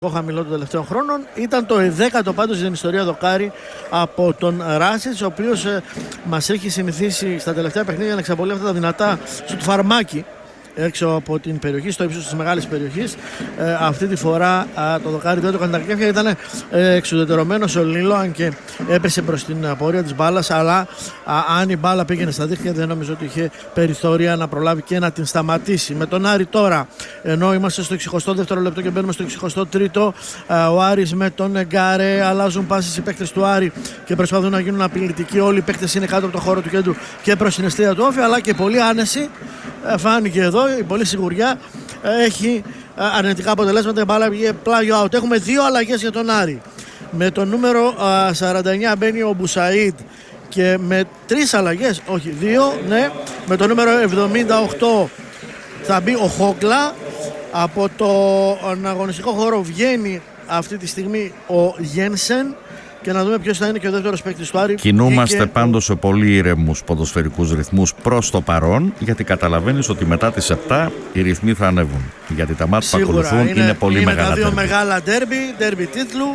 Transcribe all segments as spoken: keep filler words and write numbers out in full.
χαμηλό των τελευταίων χρόνων. Ήταν το δέκατο πάντως στην ιστορία δοκάρι από τον Ράσιτς, ο οποίος ε, μας έχει συνηθίσει στα τελευταία παιχνίδια να εξαπολύει αυτά τα δυνατά στο φαρμάκι έξω από την περιοχή, στο ύψος της μεγάλης περιοχής. Ε, αυτή τη φορά α, το δοκάρι δεν το έκανε τα κέφια, ήταν ε, εξουδετερωμένος ο Λίλο, αν και έπεσε προς την πορεία της μπάλας, αλλά α, αν η μπάλα πήγαινε στα δίχτυα δεν νομίζω ότι είχε περιθώρια να προλάβει και να την σταματήσει. Με τον Άρη τώρα, ενώ είμαστε στο εξηκοστό δεύτερο λεπτό και μπαίνουμε στο εξηκοστό τρίτο, α, ο Άρης με τον Γκάρε αλλάζουν πάσες οι παίκτες του Άρη και προσπαθούν να γίνουν απειλητικοί. Όλοι οι παίκτες είναι κάτω από το χώρο του κέντρου και προς την εστία του Όφη, αλλά και πολύ άνεση. Φάνηκε εδώ η πολλή σιγουριά, έχει αρνητικά αποτελέσματα. Η μπάλα βγήκε πλάγιο out. Έχουμε δύο αλλαγές για τον Άρη. Με το νούμερο σαράντα εννιά μπαίνει ο Μπουσαΐντ και με τρεις αλλαγές, όχι δύο, ναι. Με το νούμερο εβδομήντα οκτώ θα μπει ο Χόγκλα. Από τον αγωνιστικό χώρο βγαίνει αυτή τη στιγμή ο Γένσεν. Και να δούμε ποιος θα είναι και ο δεύτερος παίκτης του Άρη. Κινούμαστε και... πάντως σε πολύ ήρεμους ποδοσφαιρικούς ρυθμούς προς το παρόν, γιατί καταλαβαίνεις ότι μετά τις επτά οι ρυθμοί θα ανέβουν. Γιατί τα μάτια που ακολουθούν είναι, είναι πολύ είναι μεγάλα. Είναι τα δύο τέρμπι. μεγάλα ντέρμπι, ντέρμπι τίτλου,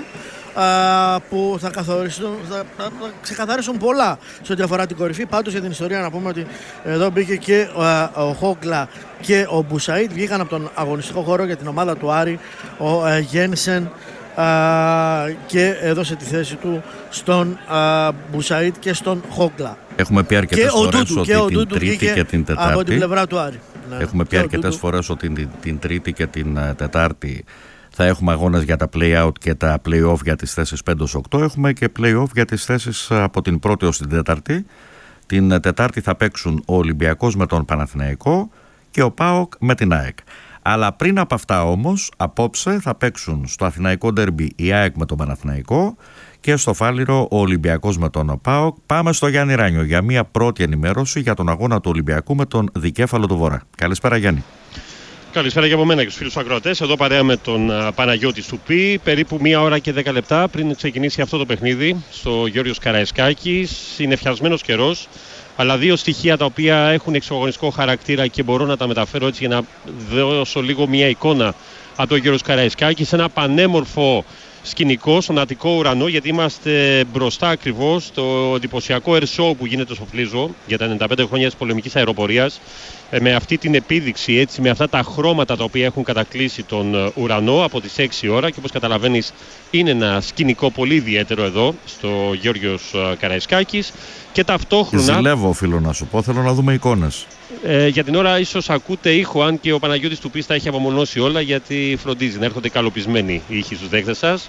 α, που θα, καθορίσουν, θα, θα ξεκαθαρίσουν πολλά σε ό,τι αφορά την κορυφή. Πάντως για την ιστορία να πούμε ότι εδώ μπήκε και α, ο Χόγκλα και ο Μπουσαΐντ. Βγήκαν από τον αγωνιστικό χώρο για την ομάδα του Άρη ο α, Γένσεν. Uh, και έδωσε τη θέση του στον uh, Μπουσαΐντ και στον Χόγκλα. Έχουμε πει αρκετές φορές ότι και την Τρίτη και την Τετάρτη. Από την πλευρά του Άρη. Έχουμε πει αρκετές φορές ότι την, την Τρίτη και την uh, Τετάρτη θα έχουμε αγώνες για τα play-out και τα play-off για τις θέσεις πέντε οκτώ. Έχουμε και play-off για τις θέσεις uh, από την πρώτη ως την Τέταρτη. Την uh, Τετάρτη θα παίξουν ο Ολυμπιακός με τον Παναθηναϊκό και ο ΠΑΟΚ με την ΑΕΚ. Αλλά πριν από αυτά όμως, απόψε θα παίξουν στο Αθηναϊκό Ντέρμπι η ΑΕΚ με τον Παναθηναϊκό και στο Φάληρο ο Ολυμπιακός με τον ΠΑΟΚ. Πάμε στο Γιάννη Ράνιο για μια πρώτη ενημέρωση για τον αγώνα του Ολυμπιακού με τον Δικέφαλο του Βορρά. Καλησπέρα Γιάννη. Καλησπέρα και από μένα και στους φίλους ακροατές. Εδώ παρέα με τον Παναγιώτη Στουπή. Περίπου μία ώρα και δέκα λεπτά πριν ξεκινήσει αυτό το παιχνίδι στο Γιώργος Καραϊσκάκης. Είναι φιασμένος καιρός. Αλλά δύο στοιχεία τα οποία έχουν εξωαγωνιστικό χαρακτήρα και μπορώ να τα μεταφέρω έτσι για να δώσω λίγο μια εικόνα από τον Γιώργο Καραϊσκάκη σε ένα πανέμορφο σκηνικό στον Αττικό ουρανό, γιατί είμαστε μπροστά ακριβώς στο εντυπωσιακό air show που γίνεται στο Φλίζο για τα ενενήντα πέντε χρόνια της πολεμικής αεροπορίας, με αυτή την επίδειξη, έτσι, με αυτά τα χρώματα τα οποία έχουν κατακλείσει τον ουρανό από τις έξι ώρα, και όπως καταλαβαίνεις είναι ένα σκηνικό πολύ ιδιαίτερο εδώ στο Γιώργος Καραϊσκάκης. Και ταυτόχρονα. Ζηλεύω, οφείλω να σου πω, θέλω να δούμε εικόνες. Ε, για την ώρα ίσως ακούτε ήχο, αν και ο Παναγιώτης του Πίστα έχει απομονώσει όλα, γιατί φροντίζει να έρχονται καλοπισμένοι οι ήχοι στους δέχτες σας.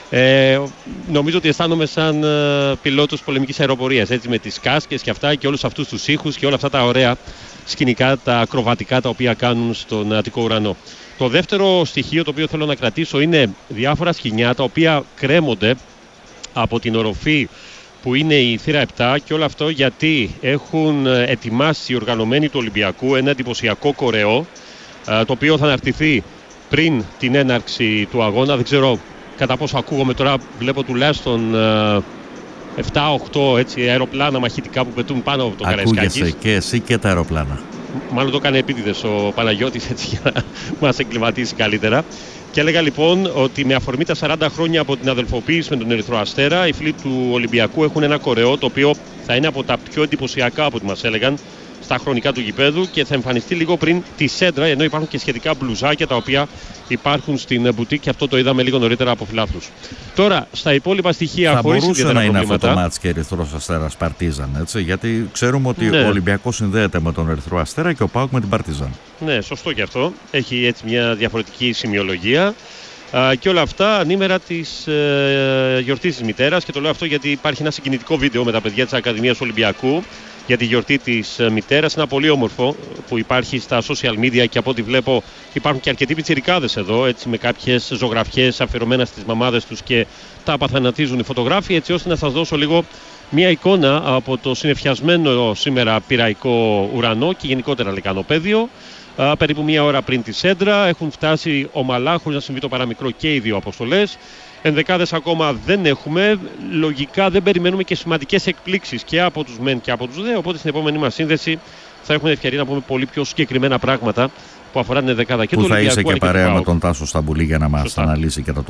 Ε, νομίζω ότι αισθάνομαι σαν ε, πιλότος πολεμικής αεροπορίας, έτσι, με τις κάσκες και αυτά και όλους αυτούς τους ήχους και όλα αυτά τα ωραία σκηνικά, τα ακροβατικά τα οποία κάνουν στον Αττικό ουρανό. Το δεύτερο στοιχείο το οποίο θέλω να κρατήσω είναι διάφορα σκηνιά τα οποία κρέμονται από την οροφή που είναι η θύρα επτά, και όλο αυτό γιατί έχουν ετοιμάσει οι οργανωμένοι του Ολυμπιακού ένα εντυπωσιακό κορεό, το οποίο θα αναρτηθεί πριν την έναρξη του αγώνα. Δεν ξέρω κατά πόσο ακούγομαι τώρα, βλέπω τουλάχιστον επτά οκτώ έτσι, αεροπλάνα μαχητικά που πετούν πάνω από το Καραϊσκάκης. Ακούγεσαι και εσύ και τα αεροπλάνα. Μάλλον το έκανε επίτηδες ο Παναγιώτης, έτσι, για να μας εκκλιματίσει καλύτερα. Και έλεγα λοιπόν ότι με αφορμή τα σαράντα χρόνια από την αδελφοποίηση με τον Ερυθρό Αστέρα, οι φίλοι του Ολυμπιακού έχουν ένα κορεό το οποίο θα είναι από τα πιο εντυπωσιακά από ό,τι μας έλεγαν στα χρονικά του γηπέδου, και θα εμφανιστεί λίγο πριν τη σέντρα, ενώ υπάρχουν και σχετικά μπλουζάκια τα οποία υπάρχουν στην μπουτίκ, και αυτό το είδαμε λίγο νωρίτερα από φιλάθλους. Τώρα, στα υπόλοιπα στοιχεία, χωρίς ιδιαίτερα προβλήματα. Θα μπορούσε να είναι αυτό το προβλήματα. μάτς και Ερυθρός Αστέρας Παρτίζαν, έτσι, γιατί ξέρουμε ότι Ναι. ο Ολυμπιακός συνδέεται με τον Ερυθρό Αστέρα και ο ΠΑΟΚ με την Παρτίζαν. Ναι, σωστό και αυτό. Έχει έτσι μια διαφορετική σημειολογία. Uh, και όλα αυτά ανήμερα της uh, γιορτής της μητέρας, και το λέω αυτό γιατί υπάρχει ένα συγκινητικό βίντεο με τα παιδιά της Ακαδημίας Ολυμπιακού για τη γιορτή της uh, μητέρας, ένα πολύ όμορφο που υπάρχει στα social media, και από ό,τι βλέπω υπάρχουν και αρκετοί πιτσιρικάδες εδώ, έτσι, με κάποιες ζωγραφιές αφιερωμένα στις μαμάδες τους, και τα απαθανατίζουν οι φωτογράφοι, έτσι ώστε να σας δώσω λίγο μια εικόνα από το συνεφιασμένο σήμερα πυραϊκό ουρανό και γενικότερα λεκανοπέδιο. Uh, περίπου μία ώρα πριν τη σέντρα έχουν φτάσει ομαλά, χωρίς να συμβεί το παραμικρό, και οι δύο αποστολές. Ενδεκάδες ακόμα δεν έχουμε. Λογικά δεν περιμένουμε και σημαντικές εκπλήξεις και από τους μεν και από τους δε. Οπότε στην επόμενη μας σύνδεση θα έχουμε ευκαιρία να πούμε πολύ πιο συγκεκριμένα πράγματα που αφορά την ενδεκάδα και του Ολυμπιακού. Που θα είσαι και παρέα με τον Τάσο Σταμπουλή για να μας αναλύσει και τα